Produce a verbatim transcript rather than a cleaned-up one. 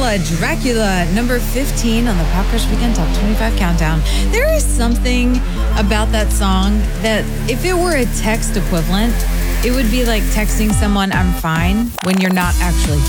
Dracula, Dracula, number fifteen on the Pop Crush Weekend Top twenty-five Countdown. There is something about that song that if it were a text equivalent, it would be like texting someone, I'm fine, when you're not actually